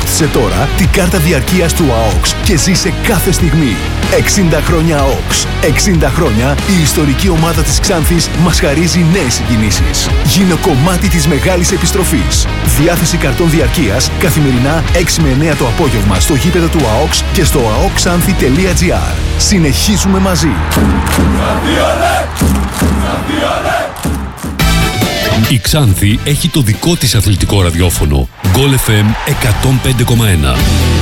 Απόκτησε τώρα την κάρτα διαρκείας του ΑΟΚΣ και ζήσε κάθε στιγμή. 60 χρόνια ΑΟΚΣ. 60 χρόνια η ιστορική ομάδα της Ξάνθης μας χαρίζει νέες συγκινήσεις. Γίνε κομμάτι της μεγάλης επιστροφής. Διάθεση καρτών διαρκείας καθημερινά 6 με 9 το απόγευμα στο γήπεδο του ΑΟΚΣ και στο aokxanthi.gr. Συνεχίζουμε μαζί. Η Ξάνθη έχει το δικό της αθλητικό ραδιόφωνο. Goal FM 105,1.